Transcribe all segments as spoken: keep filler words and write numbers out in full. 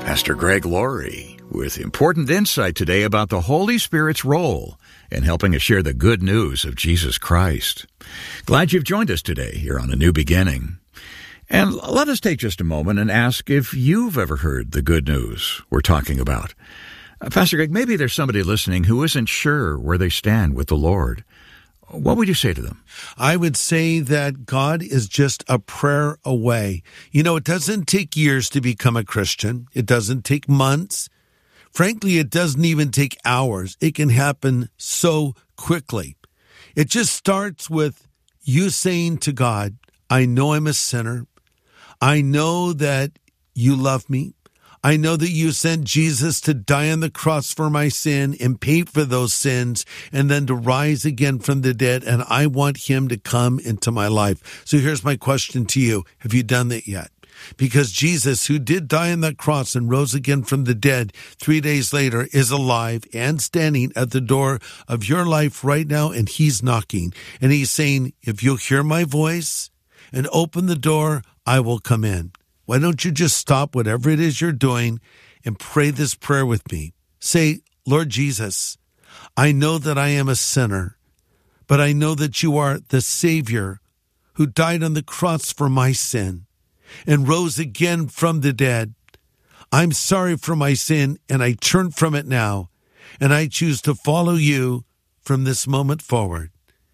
Pastor Greg Laurie with important insight today about the Holy Spirit's role in helping us share the good news of Jesus Christ. Glad you've joined us today here on A New Beginning. And let us take just a moment and ask if you've ever heard the good news we're talking about. Uh, Pastor Greg, maybe there's somebody listening who isn't sure where they stand with the Lord. What would you say to them? I would say that God is just a prayer away. You know, it doesn't take years to become a Christian. It doesn't take months. Frankly, it doesn't even take hours. It can happen so quickly. It just starts with you saying to God, I know I'm a sinner. I know that you love me. I know that you sent Jesus to die on the cross for my sin and pay for those sins and then to rise again from the dead. And I want him to come into my life. So here's my question to you. Have you done that yet? Because Jesus, who did die on that cross and rose again from the dead three days later, is alive and standing at the door of your life right now. And he's knocking and he's saying, if you'll hear my voice and open the door, I will come in. Why don't you just stop whatever it is you're doing and pray this prayer with me? Say, Lord Jesus, I know that I am a sinner, but I know that you are the Savior who died on the cross for my sin and rose again from the dead. I'm sorry for my sin, and I turn from it now, and I choose to follow you from this moment forward.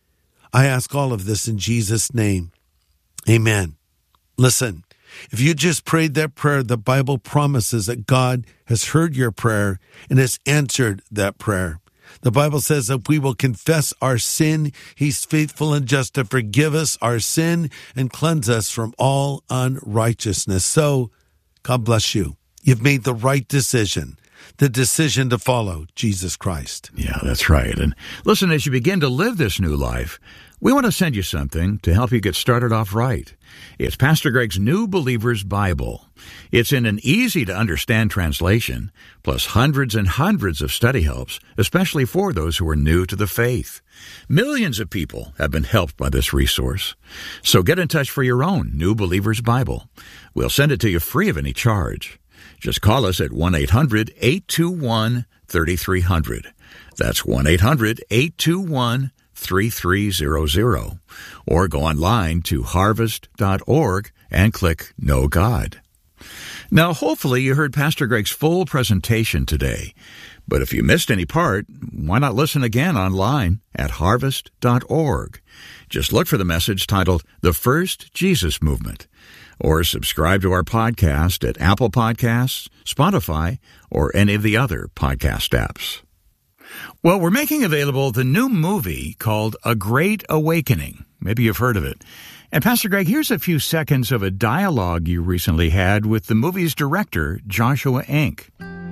I ask all of this in Jesus' name. Amen. Listen. If you just prayed that prayer, the Bible promises that God has heard your prayer and has answered that prayer. The Bible says that we will confess our sin, he's faithful and just to forgive us our sin and cleanse us from all unrighteousness. So, God bless you. You've made the right decision, the decision to follow Jesus Christ. Yeah, that's right. And listen, as you begin to live this new life, we want to send you something to help you get started off right. It's Pastor Greg's New Believer's Bible. It's in an easy-to-understand translation, plus hundreds and hundreds of study helps, especially for those who are new to the faith. Millions of people have been helped by this resource. So get in touch for your own New Believer's Bible. We'll send it to you free of any charge. Just call us at one eight hundred eight two one three three zero zero. That's one eight hundred eight two one three three zero zero. Or go online to harvest dot org and click Know God. Now, hopefully you heard Pastor Greg's full presentation today. But if you missed any part, why not listen again online at harvest dot org. Just look for the message titled The First Jesus Movement. Or subscribe to our podcast at Apple Podcasts, Spotify, or any of the other podcast apps. Well, we're making available the new movie called A Great Awakening. Maybe you've heard of it. And Pastor Greg, here's a few seconds of a dialogue you recently had with the movie's director, Joshua Enck.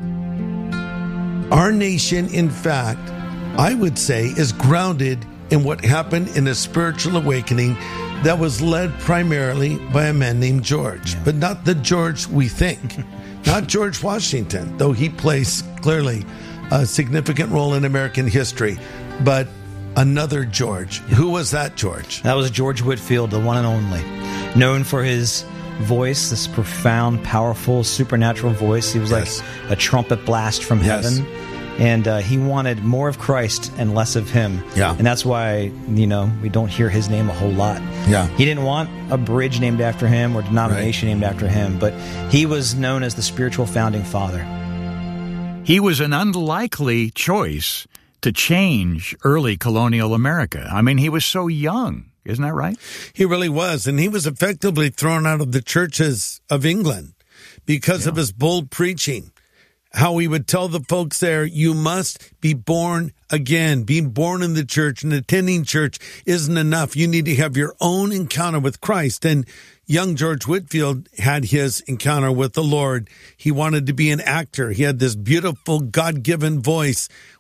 Our nation, in fact, I would say, is grounded in what happened in a spiritual awakening that was led primarily by a man named George, but not the George we think. Not George Washington, though he plays clearly a significant role in American history, but another George. Who was that George? That was George Whitefield, the one and only. Known for his voice, this profound, powerful, supernatural voice. He was yes. like a trumpet blast from yes. heaven. And uh, he wanted more of Christ and less of him. Yeah. And that's why, you know, we don't hear his name a whole lot. Yeah. He didn't want a bridge named after him or denomination right. named after him, but he was known as the spiritual founding father. He was an unlikely choice to change early colonial America. I mean, he was so young. Isn't that right? He really was. And he was effectively thrown out of the churches of England because yeah. of his bold preaching. How he would tell the folks there, you must be born again. Being born in the church and attending church isn't enough. You need to have your own encounter with Christ. And young George Whitefield had his encounter with the Lord. He wanted to be an actor. He had this beautiful God-given voice.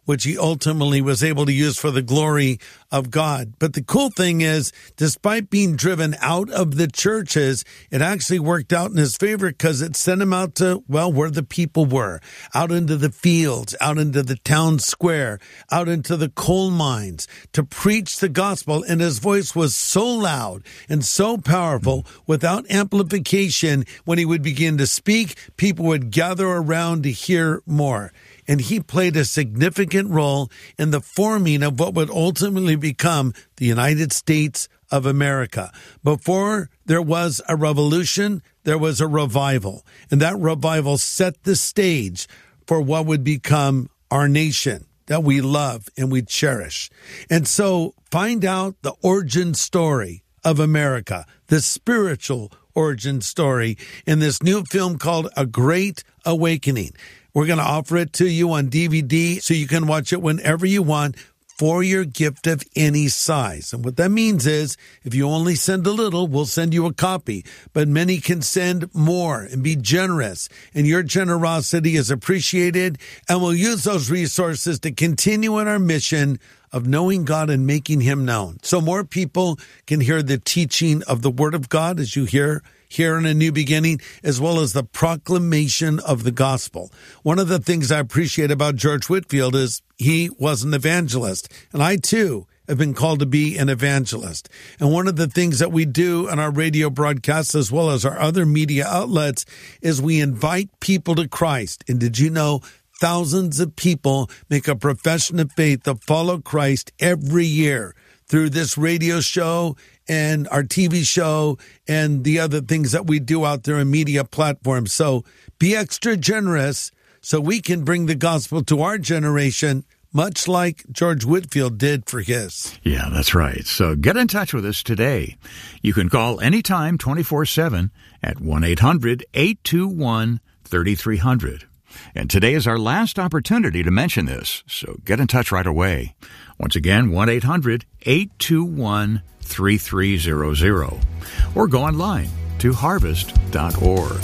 which he ultimately was able to use for the glory of God. But the cool thing is, despite being driven out of the churches, it actually worked out in his favor because it sent him out to, well, where the people were, out into the fields, out into the town square, out into the coal mines to preach the gospel. And his voice was so loud and so powerful, without amplification, when he would begin to speak, people would gather around to hear more. And he played a significant role in the forming of what would ultimately become the United States of America. Before there was a revolution, there was a revival. And that revival set the stage for what would become our nation that we love and we cherish. And so find out the origin story of America, the spiritual origin story, in this new film called A Great Awakening. We're going to offer it to you on D V D so you can watch it whenever you want for your gift of any size. And what that means is, if you only send a little, we'll send you a copy. But many can send more and be generous. And your generosity is appreciated. And we'll use those resources to continue in our mission of knowing God and making him known. So more people can hear the teaching of the Word of God, as you hear here in A New Beginning, as well as the proclamation of the gospel. One of the things I appreciate about George Whitefield is he was an evangelist, and I too have been called to be an evangelist. And one of the things that we do in our radio broadcasts, as well as our other media outlets, is we invite people to Christ. And did you know thousands of people make a profession of faith to follow Christ every year through this radio show and our T V show and the other things that we do out there in media platforms. So be extra generous so we can bring the gospel to our generation, much like George Whitefield did for his. Yeah, that's right. So get in touch with us today. You can call anytime twenty-four seven at one eight hundred eight two one three three zero zero. And today is our last opportunity to mention this, so get in touch right away. Once again, one eight hundred eight two one three three zero zero. Or go online to harvest dot org.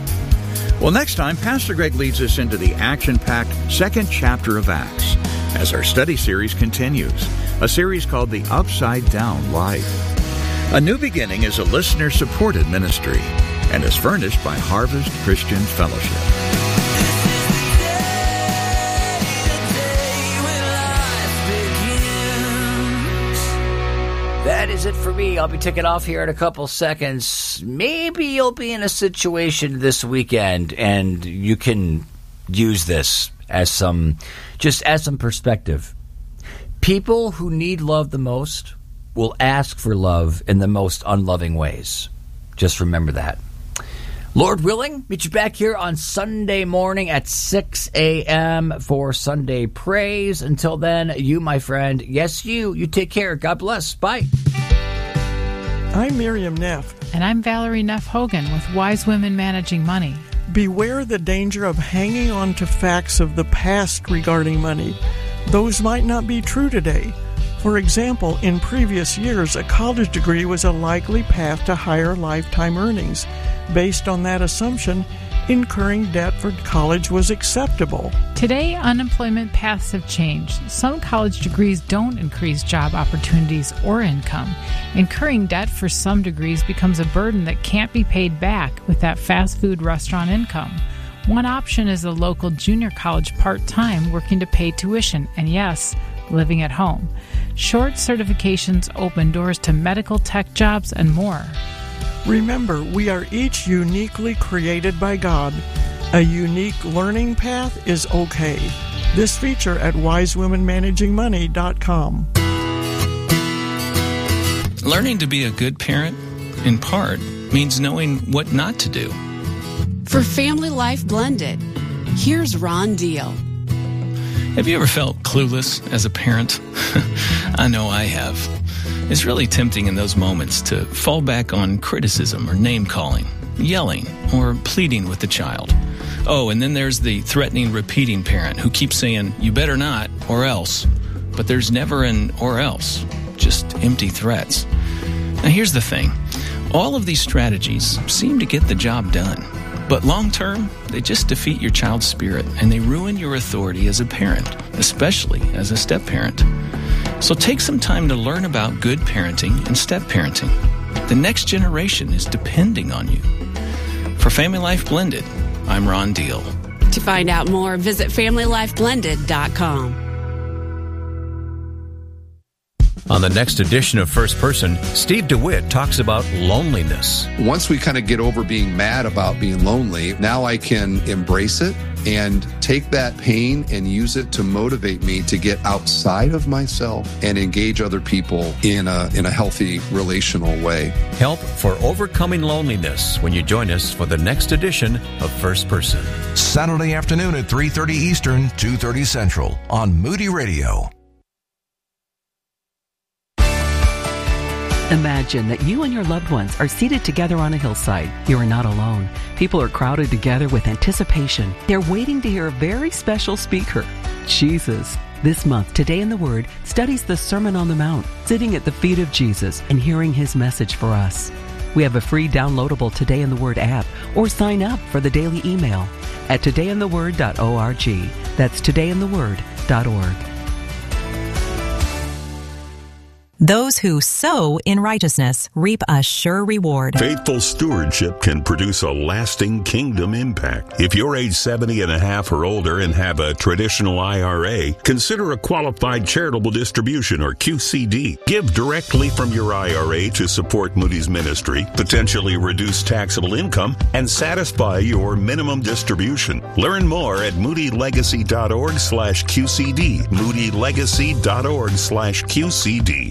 Well, next time, Pastor Greg leads us into the action-packed second chapter of Acts as our study series continues, a series called The Upside Down Life. A New Beginning is a listener-supported ministry and is furnished by Harvest Christian Fellowship. That is it for me. I'll be ticking off here in a couple seconds. Maybe you'll be in a situation this weekend and you can use this as some, just as some perspective. People who need love the most will ask for love in the most unloving ways. Just remember that. Lord willing, meet you back here on Sunday morning at six a.m. for Sunday Praise. Until then, you, my friend, yes, you, you take care. God bless. Bye. I'm Miriam Neff. And I'm Valerie Neff Hogan with Wise Women Managing Money. Beware the danger of hanging on to facts of the past regarding money. Those might not be true today. For example, in previous years, a college degree was a likely path to higher lifetime earnings. Based on that assumption, incurring debt for college was acceptable. Today, unemployment paths have changed. Some college degrees don't increase job opportunities or income. Incurring debt for some degrees becomes a burden that can't be paid back with that fast food restaurant income. One option is a local junior college part-time working to pay tuition, and yes, living at home. Short certifications open doors to medical tech jobs and more. Remember, we are each uniquely created by God. A unique learning path is okay. This feature at wise women managing money dot com. Learning to be a good parent, in part, means knowing what not to do. For Family Life Blended, here's Ron Deal. Have you ever felt clueless as a parent? I know I have. It's really tempting in those moments to fall back on criticism or name-calling, yelling, or pleading with the child. Oh, and then there's the threatening, repeating parent who keeps saying, you better not, or else. But there's never an or else, just empty threats. Now here's the thing. All of these strategies seem to get the job done. But long term, they just defeat your child's spirit and they ruin your authority as a parent, especially as a step-parent. So take some time to learn about good parenting and step-parenting. The next generation is depending on you. For Family Life Blended, I'm Ron Deal. To find out more, visit family life blended dot com. On the next edition of First Person, Steve DeWitt talks about loneliness. Once we kind of get over being mad about being lonely, now I can embrace it and take that pain and use it to motivate me to get outside of myself and engage other people in a in a healthy relational way. Help for overcoming loneliness when you join us for the next edition of First Person. Saturday afternoon at three thirty Eastern, two thirty Central on Moody Radio. Imagine that you and your loved ones are seated together on a hillside. You are not alone. People are crowded together with anticipation. They're waiting to hear a very special speaker, Jesus. This month, Today in the Word studies the Sermon on the Mount, sitting at the feet of Jesus and hearing his message for us. We have a free downloadable Today in the Word app, or sign up for the daily email at today in the word dot org. That's today in the word dot org. Those who sow in righteousness reap a sure reward. Faithful stewardship can produce a lasting kingdom impact. If you're age seventy and a half or older and have a traditional I R A, consider a qualified charitable distribution or Q C D. Give directly from your I R A to support Moody's ministry, potentially reduce taxable income, and satisfy your minimum distribution. Learn more at moody legacy dot org slash Q C D. moody legacy dot org slash Q C D.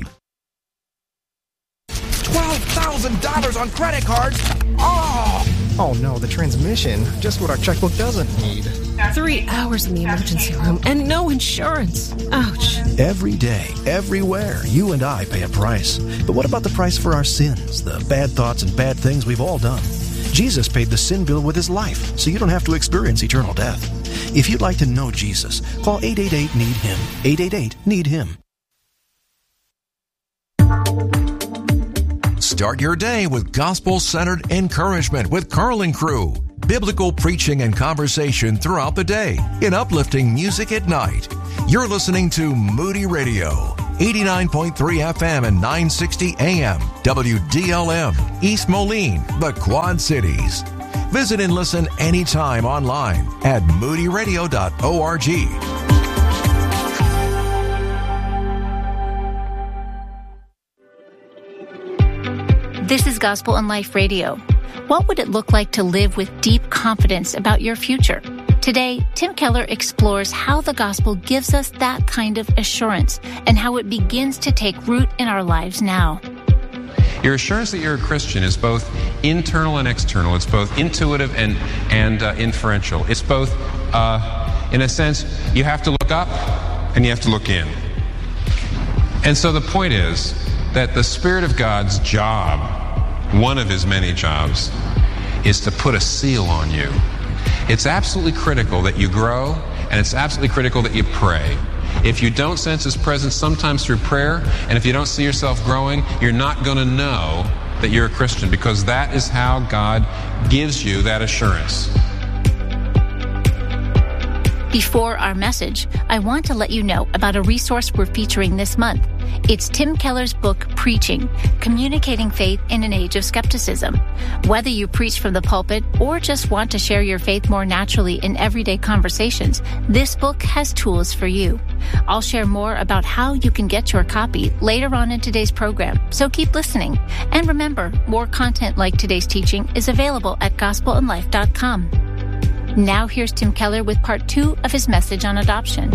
twelve thousand dollars on credit cards? Oh! Oh no, the transmission. Just what our checkbook doesn't need. Three hours in the emergency room and no insurance. Ouch. Every day, everywhere, you and I pay a price. But what about the price for our sins, the bad thoughts and bad things we've all done? Jesus paid the sin bill with his life, so you don't have to experience eternal death. If you'd like to know Jesus, call eight eight eight, need him. eight eight eight, need him. Start your day with gospel-centered encouragement with Carl and Crew. Biblical preaching and conversation throughout the day in uplifting music at night. You're listening to Moody Radio, eighty-nine point three F M and nine sixty A M, W D L M, East Moline, the Quad Cities. Visit and listen anytime online at moody radio dot org. This is Gospel and Life Radio. What would it look like to live with deep confidence about your future? Today, Tim Keller explores how the gospel gives us that kind of assurance and how it begins to take root in our lives now. Your assurance that you're a Christian is both internal and external. It's both intuitive and, and uh, inferential. It's both, uh, in a sense, you have to look up and you have to look in. And so the point is that the Spirit of God's job, one of his many jobs, is to put a seal on you. It's absolutely critical that you grow, and it's absolutely critical that you pray. If you don't sense his presence sometimes through prayer, and if you don't see yourself growing, you're not going to know that you're a Christian, because that is how God gives you that assurance. Before our message, I want to let you know about a resource we're featuring this month. It's Tim Keller's book, Preaching, Communicating Faith in an Age of Skepticism. Whether you preach from the pulpit or just want to share your faith more naturally in everyday conversations, this book has tools for you. I'll share more about how you can get your copy later on in today's program, so keep listening. And remember, more content like today's teaching is available at gospel and life dot com. Now here's Tim Keller with part two of his message on adoption.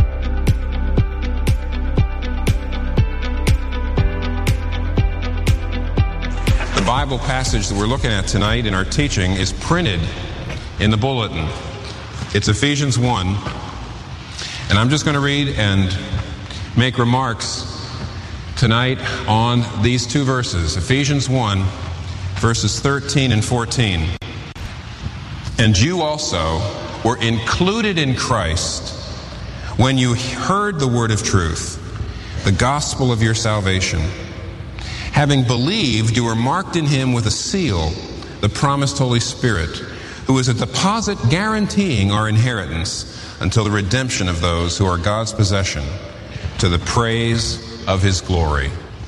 The Bible passage that we're looking at tonight in our teaching is printed in the bulletin. It's Ephesians one. And I'm just going to read and make remarks tonight on these two verses. Ephesians one, verses thirteen and fourteen. And you also were included in Christ when you heard the word of truth, the gospel of your salvation. Having believed, you were marked in him with a seal, the promised Holy Spirit, who who is a deposit guaranteeing our inheritance until the redemption of those who are God's possession, to the praise of his glory.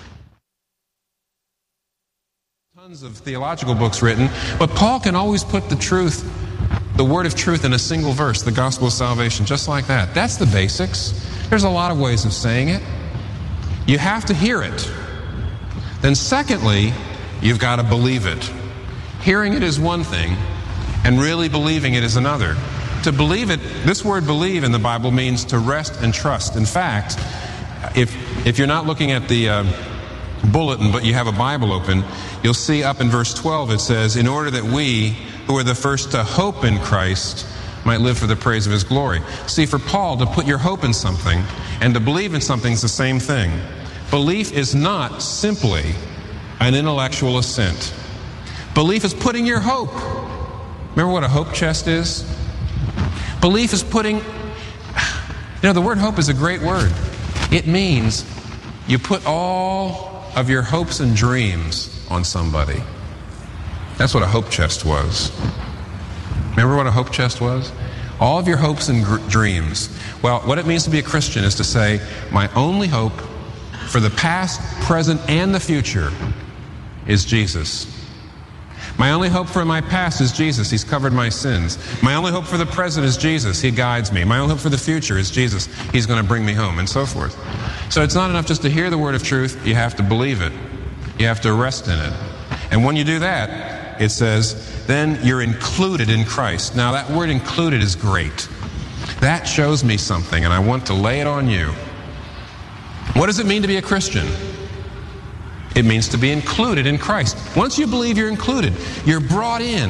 Tons of theological books written, but Paul can always put the truth, the word of truth, in a single verse, the gospel of salvation, just like that. That's the basics. There's a lot of ways of saying it. You have to hear it. Then secondly, you've got to believe it. Hearing it is one thing, and really believing it is another. To believe it, this word believe in the Bible means to rest and trust. In fact, if if you're not looking at the uh, bulletin, but you have a Bible open, you'll see up in verse twelve it says, in order that we, who are the first to hope in Christ, might live for the praise of his glory. See, for Paul, to put your hope in something and to believe in something is the same thing. Belief is not simply an intellectual assent. Belief is putting your hope. Remember what a hope chest is? Belief is putting, you know, the word hope is a great word. It means you put all of your hopes and dreams on somebody. That's what a hope chest was. Remember what a hope chest was? All of your hopes and gr- dreams. Well, what it means to be a Christian is to say, my only hope for the past, present, and the future is Jesus. My only hope for my past is Jesus. He's covered my sins. My only hope for the present is Jesus. He guides me. My only hope for the future is Jesus. He's going to bring me home, and so forth. So it's not enough just to hear the word of truth. You have to believe it. You have to rest in it. And when you do that, it says, then you're included in Christ. Now, that word included is great. That shows me something, and I want to lay it on you. What does it mean to be a Christian? It means to be included in Christ. Once you believe you're included, you're brought in.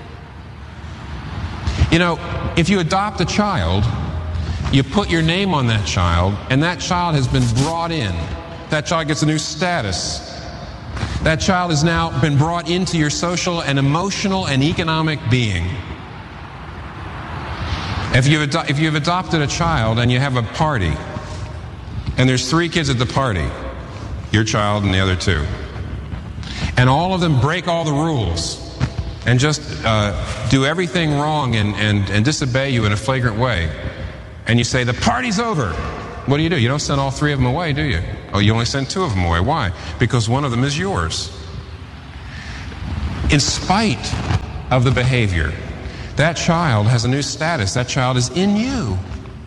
You know, if you adopt a child, you put your name on that child, and that child has been brought in. That child gets a new status. That child has now been brought into your social and emotional and economic being. If you've, ado- if you've adopted a child and you have a party, and there's three kids at the party, your child and the other two, and all of them break all the rules and just uh, do everything wrong and, and, and disobey you in a flagrant way, and you say, the party's over, what do you do? You don't send all three of them away, do you? Oh, you only send two of them away. Why? Because one of them is yours. In spite of the behavior, that child has a new status. That child is in you.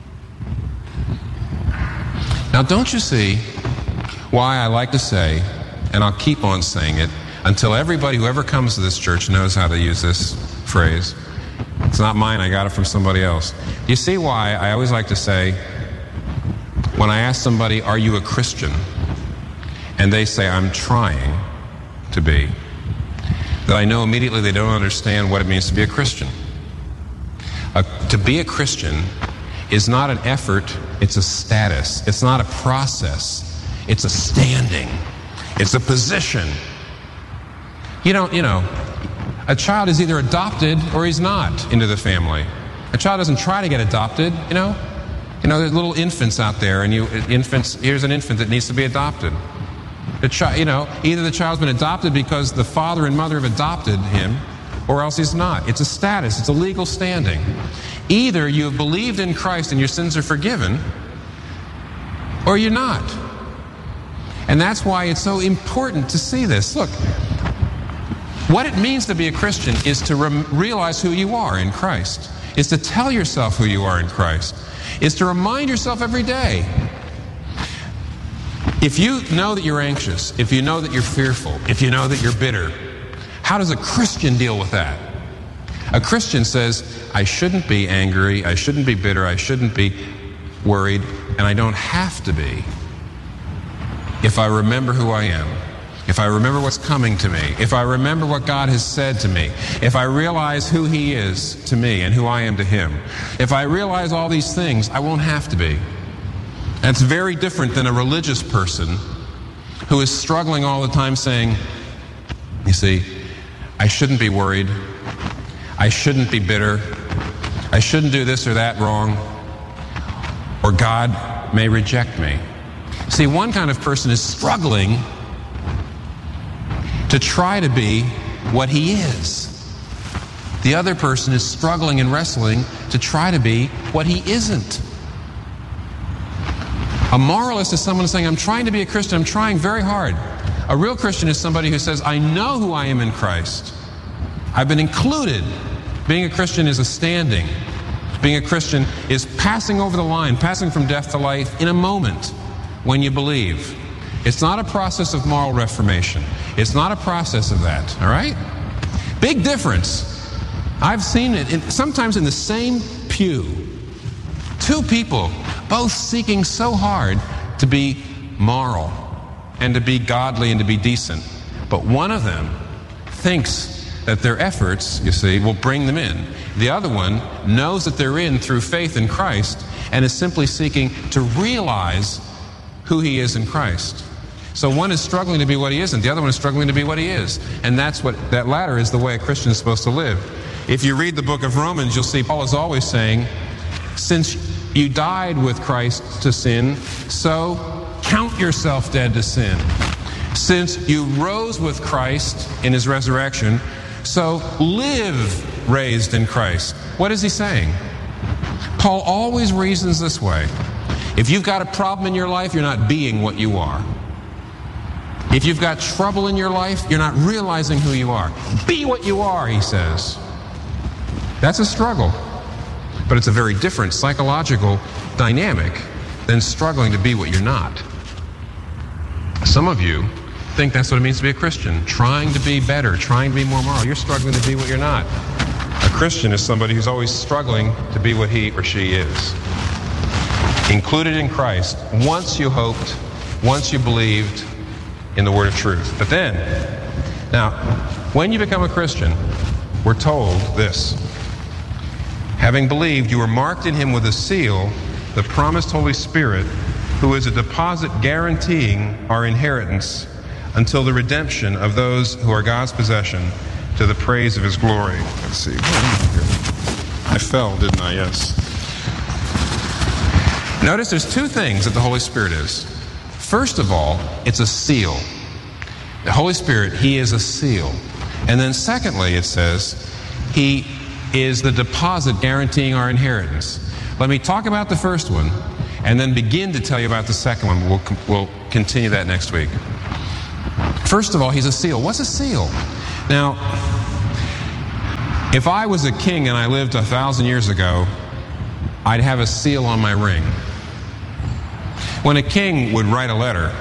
Now, don't you see why I like to say, and I'll keep on saying it, until everybody who ever comes to this church knows how to use this phrase. It's not mine, I got it from somebody else. Do you see why I always like to say, when I ask somebody, are you a Christian? And they say, I'm trying to be, that I know immediately they don't understand what it means to be a Christian. Uh, to be a Christian is not an effort, it's a status. It's not a process. It's a standing. It's a position. You don't, you know, a child is either adopted or he's not into the family. A child doesn't try to get adopted, you know. You know, there's little infants out there, and you infants. Here's an infant that needs to be adopted. The child, you know, either the child's been adopted because the father and mother have adopted him, or else he's not. It's a status. It's a legal standing. Either you have believed in Christ and your sins are forgiven, or you're not. And that's why it's so important to see this. Look, what it means to be a Christian is to re- realize who you are in Christ, is to tell yourself who you are in Christ, is to remind yourself every day. If you know that you're anxious, if you know that you're fearful, if you know that you're bitter, how does a Christian deal with that? A Christian says, I shouldn't be angry, I shouldn't be bitter, I shouldn't be worried, and I don't have to be. If I remember who I am, if I remember what's coming to me, if I remember what God has said to me, if I realize who He is to me and who I am to Him, if I realize all these things, I won't have to be. That's very different than a religious person who is struggling all the time saying, you see, I shouldn't be worried, I shouldn't be bitter, I shouldn't do this or that wrong, or God may reject me. See, one kind of person is struggling to try to be what he is. The other person is struggling and wrestling to try to be what he isn't. A moralist is someone saying, I'm trying to be a Christian, I'm trying very hard. A real Christian is somebody who says, I know who I am in Christ. I've been included. Being a Christian is a standing. Being a Christian is passing over the line, passing from death to life in a moment when you believe. It's not a process of moral reformation. It's not a process of that, all right? Big difference. I've seen it in, sometimes in the same pew. Two people, both seeking so hard to be moral and to be godly and to be decent. But one of them thinks that their efforts, you see, will bring them in. The other one knows that they're in through faith in Christ and is simply seeking to realize who he is in Christ. So one is struggling to be what he isn't, the other one is struggling to be what he is. And that's what, that latter is the way a Christian is supposed to live. If you read the book of Romans, you'll see Paul is always saying, since you died with Christ to sin, so count yourself dead to sin. Since you rose with Christ in his resurrection, so live raised in Christ. What is he saying? Paul always reasons this way. If you've got a problem in your life, you're not being what you are. If you've got trouble in your life, you're not realizing who you are. Be what you are, he says. That's a struggle. But it's a very different psychological dynamic than struggling to be what you're not. Some of you think that's what it means to be a Christian, trying to be better, trying to be more moral. You're struggling to be what you're not. A Christian is somebody who's always struggling to be what he or she is. Included in Christ, once you hoped, once you believed in the word of truth. But then, now, when you become a Christian, we're told this. Having believed, you were marked in him with a seal, the promised Holy Spirit, who is a deposit guaranteeing our inheritance until the redemption of those who are God's possession to the praise of his glory. Let's see. I fell, didn't I? Yes. Notice there's two things that the Holy Spirit is. First of all, it's a seal. The Holy Spirit, he is a seal. And then secondly, it says, he is the deposit guaranteeing our inheritance. Let me talk about the first one and then begin to tell you about the second one. We'll, we'll continue that next week. First of all, he's a seal. What's a seal? Now, if I was a king and I lived a thousand years ago, I'd have a seal on my ring. When a king would write a letter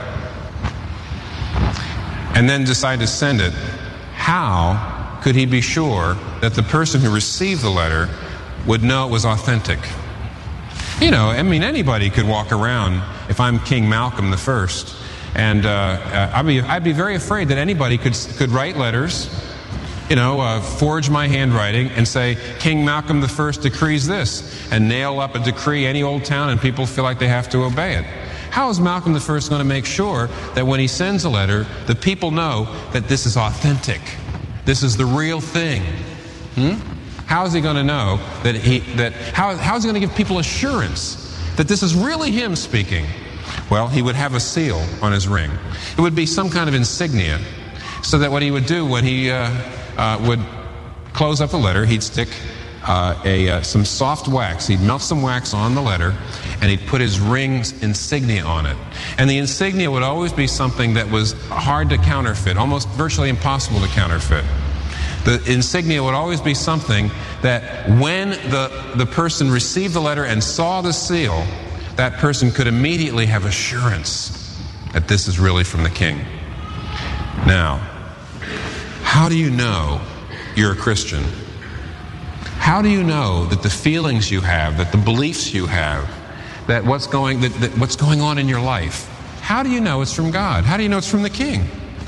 and then decide to send it, how could he be sure that the person who received the letter would know it was authentic? You know, I mean, anybody could walk around, if I'm King Malcolm the First, and uh, uh, I'd be I'd be very afraid that anybody could could write letters, you know, uh, forge my handwriting and say, King Malcolm the First decrees this, and nail up a decree any old town, and people feel like they have to obey it. How is Malcolm the First going to make sure that when he sends a letter, the people know that this is authentic? This is the real thing. Hmm? How is he going to know that he that how how is he going to give people assurance that this is really him speaking? Well, he would have a seal on his ring. It would be some kind of insignia, so that what he would do when he uh, uh, would close up a letter, he'd stick uh, a uh, some soft wax. He'd melt some wax on the letter, and he'd put his ring's insignia on it. And the insignia would always be something that was hard to counterfeit, almost virtually impossible to counterfeit. The insignia would always be something that when the, the person received the letter and saw the seal, that person could immediately have assurance that this is really from the king. Now, how do you know you're a Christian? How do you know that the feelings you have, that the beliefs you have, that what's going that, that what's going on in your life, how do you know it's from God? How do you know it's from the king?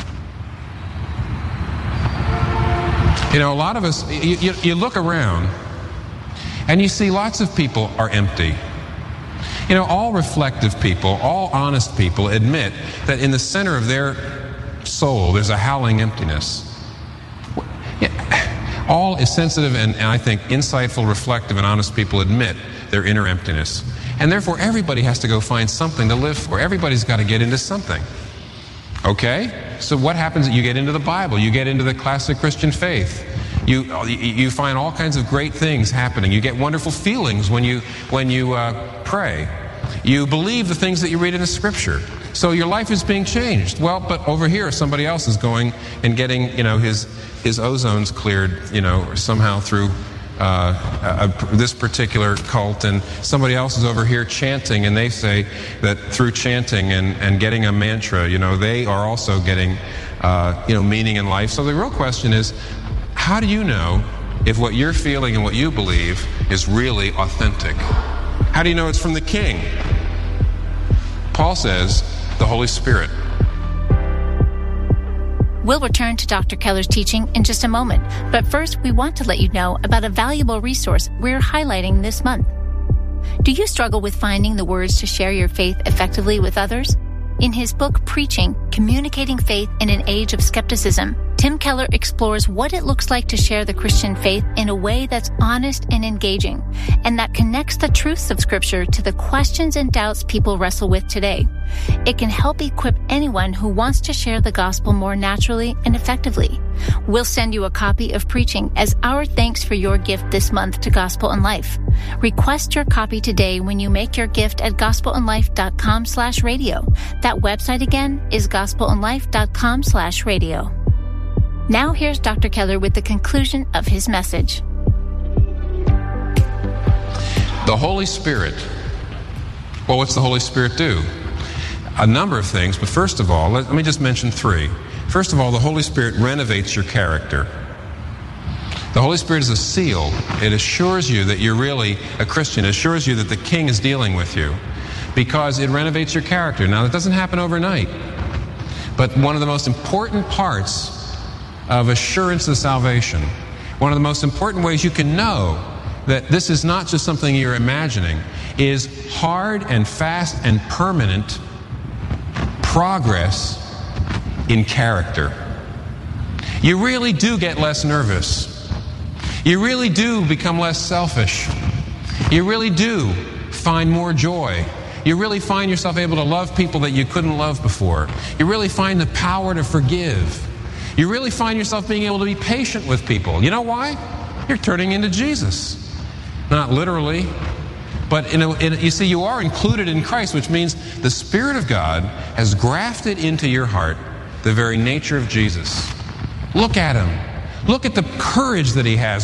You know, a lot of us, you, you, you look around and you see lots of people are empty. You know, all reflective people, all honest people admit that in the center of their soul there's a howling emptiness. All is sensitive and, and I think insightful, reflective, and honest people admit their inner emptiness. And therefore everybody has to go find something to live for. Everybody's got to get into something. Okay? So what happens? You get into the Bible. You get into the classic Christian faith. You you find all kinds of great things happening. You get wonderful feelings when you when you uh, pray. You believe the things that you read in the Scripture. So your life is being changed. Well, but over here, somebody else is going and getting, you know, his his ozone's cleared, you know, somehow through uh, a, a, this particular cult, and somebody else is over here chanting, and they say that through chanting and, and getting a mantra, you know, they are also getting, uh, you know, meaning in life. So the real question is, how do you know if what you're feeling and what you believe is really authentic? How do you know it's from the King? Paul says, the Holy Spirit. We'll return to Doctor Keller's teaching in just a moment, but first we want to let you know about a valuable resource we're highlighting this month. Do you struggle with finding the words to share your faith effectively with others? In his book, Preaching, Communicating Faith in an Age of Skepticism, Tim Keller explores what it looks like to share the Christian faith in a way that's honest and engaging, and that connects the truths of Scripture to the questions and doubts people wrestle with today. It can help equip anyone who wants to share the gospel more naturally and effectively. We'll send you a copy of Preaching as our thanks for your gift this month to Gospel and Life. Request your copy today when you make your gift at gospelandlife.com slash radio. That website again is gospelandlife.com slash radio. Now here's Doctor Keller with the conclusion of his message. The Holy Spirit. Well, what's the Holy Spirit do? A number of things, but first of all, let, let me just mention three. First of all, the Holy Spirit renovates your character. The Holy Spirit is a seal. It assures you that you're really a Christian. It assures you that the King is dealing with you because it renovates your character. Now, that doesn't happen overnight, but one of the most important parts of assurance of salvation, one of the most important ways you can know that this is not just something you're imagining, is hard and fast and permanent progress in character. You really do get less nervous. You really do become less selfish. You really do find more joy. You really find yourself able to love people that you couldn't love before. You really find the power to forgive. You really find yourself being able to be patient with people. You know why? You're turning into Jesus. Not literally, but in a, in a, you see, you are included in Christ, which means the Spirit of God has grafted into your heart the very nature of Jesus. Look at him. Look at the courage that he has